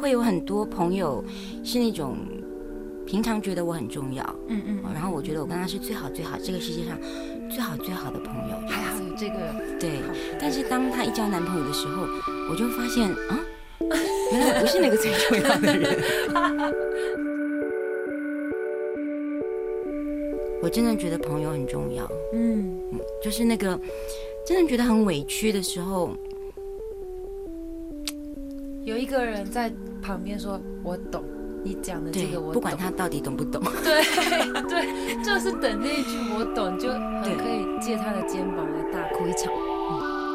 会有很多朋友是那种平常觉得我很重要，然后我觉得我跟他是最好最好，这个世界上最好最好的朋友， 还好有这个对。但是当他一交男朋友的时候，我就发现啊，原来我不是那个最重要的人。我真的觉得朋友很重要，就是那个真的觉得很委屈的时候， 有一个人在旁边说我懂你讲的这个，我懂， 不管他到底懂不懂。 对对，就是等那一句我懂，就很可以借他的肩膀来大哭一场。